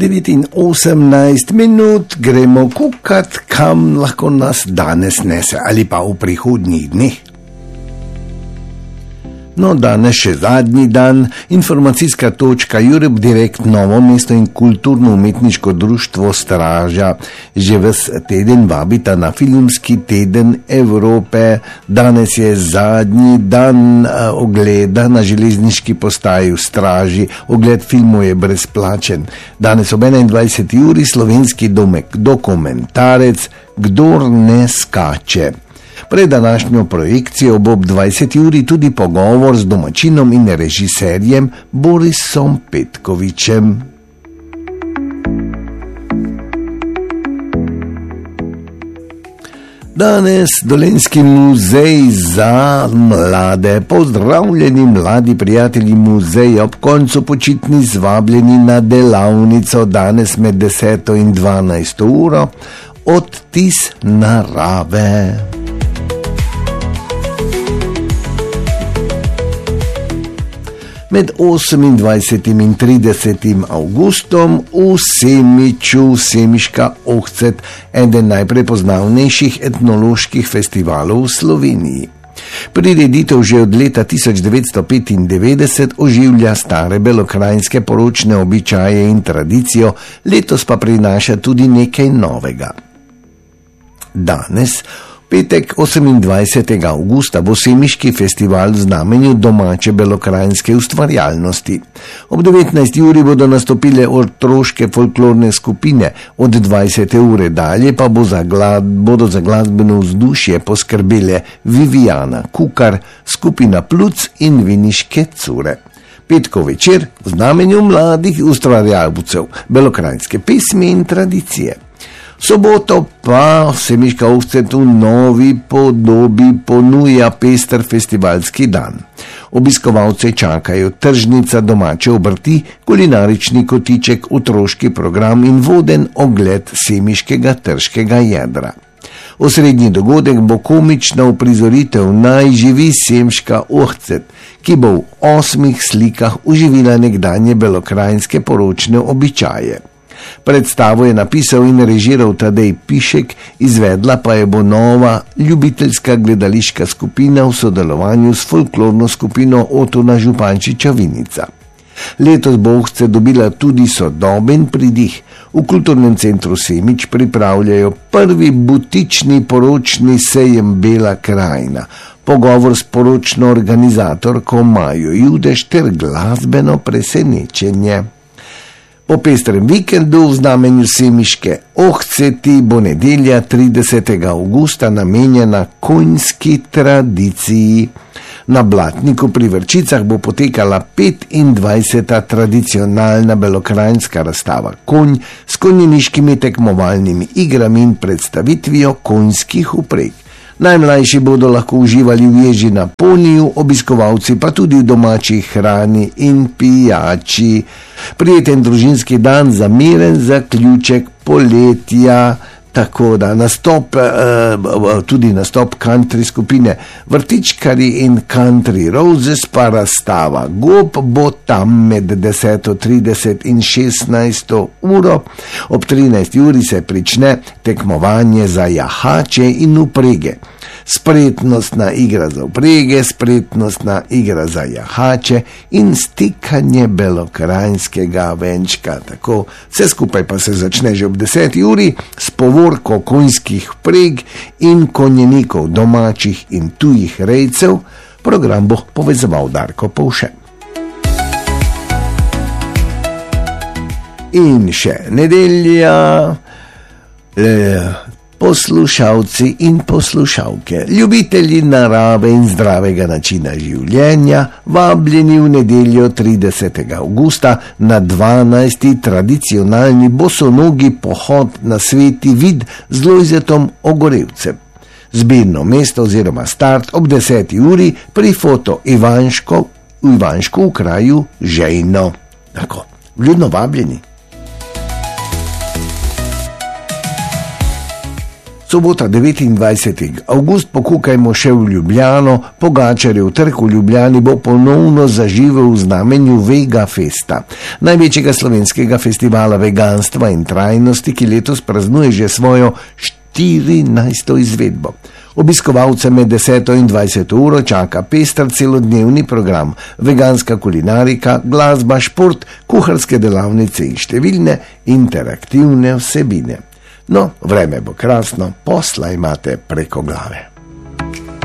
9:18 minut, gremo kukat, kam lahko nas danes nese ali pa v prihodnjih dneh. No, danes še zadnji dan, informacijska točka Europe Direct Novo mesto in kulturno-umetniško društvo Straža že ves teden vabita na filmski teden Evrope. Danes je zadnji dan ogleda na železniški postaji v Straži. Ogled filmov je brezplačen. Danes ob 21. uri slovenski dokumentarec Kdor ne skače. Pred današnjo projekcijo ob 20. uri tudi pogovor z domačinom in režiserjem Borisom Petkovičem. Danes Dolenjski muzej za mlade. Pozdravljeni mladi prijatelji muzeja, ob koncu počitnic vabljeni na delavnico danes med 10. in 12. uro Odtis narave. Med 28. in 30. avgustom v Semiču, Semiška ohcet, eden najprepoznavnejših etnoloških festivalov v Sloveniji. Prireditev že od leta 1995 oživlja stare belokranjske poročne običaje in tradicijo, letos pa prinaša tudi nekaj novega. Danes, petek 28. avgusta, bo Semiški festival v znamenju domače belokranjske ustvarjalnosti. Ob 19. uri bodo nastopile otroške folklorne skupine, od 20. ure dalje pa bodo za glasbeno vzdušje poskrbele Viviana Kukar, skupina Pluc in Viniške cure. Petkov večer v znamenju mladih ustvarjalcev belokranjske pesmi in tradicije. Soboto pa Semiška ohcet v novi podobi ponuja pester festivalski dan. Obiskovalce čakajo tržnica, domače obrti, kulinarični kotiček, otroški program in voden ogled semiškega trškega jedra. Osrednji dogodek bo komična uprizoritev Naj živi Semiška ohcet, ki bo v 8 slikah oživila nekdanje belokranjske poročne običaje. Predstavo je napisal in režiral Tadej Pišek, izvedla pa je bo nova ljubiteljska gledališka skupina v sodelovanju s folklorno skupino Otona Župančiča Vinica. Letos bo ohcet dobila tudi sodoben pridih. V kulturnem centru Semič pripravljajo prvi butični poročni sejem Bela krajina, pogovor s poročno organizatorko Majo Judež ter glasbeno presenečenje. Po pestrem vikendu v znamenju Semiške ohceti bo nedelja 30. avgusta namenjena konjski tradiciji. Na Blatniku pri Vrčicah bo potekala 25. tradicionalna belokranjska razstava Konj s konjeniškimi tekmovalnimi igrami in predstavitvijo konjskih vpreg. Najmlajši bodo lahko uživali v ježi na poniju, obiskovalci pa tudi v domači hrani in pijači. Prijeten družinski dan za miren zaključek poletja, tako da tudi nastop country skupine Vrtičkari in Country Roses pa razstava Gob bo tam med 10:30 in 16. uro. Ob 13. uri se prične tekmovanje za jahače in vprege. Spretnostna igra za vprege, spretnostna igra za jahače in stikanje belokranjskega venčka. Tako, vse skupaj pa se začne že ob 10. uri s povorko konjskih vpreg in konjenikov domačih in tujih rejcev. Program bo povezoval Darko Povše. In še nedelja. Poslušalci in poslušalke, ljubitelji narave in zdravega načina življenja, vabljeni v nedeljo 30. avgusta na 12. tradicionalni bosonogi pohod na Sveti vid z Lojzetom Ogorevcem. Zbirno mesto oziroma start ob 10. uri pri Foto Ivanško v kraju Žejno. Tako, vljudno vabljeni. Sobota 29. avgust pokukajmo še v Ljubljano. Pogačarjev trg v Ljubljani bo ponovno zaživel v znamenju Vega Festa, največjega slovenskega festivala veganstva in trajnosti, ki letos praznuje že svojo 14. izvedbo. Obiskovalce med 10. in 20. uro čaka pester celodnevni program, veganska kulinarika, glasba, šport, kuharske delavnice in številne interaktivne vsebine. No, vreme bo krasno, posla imate preko glave.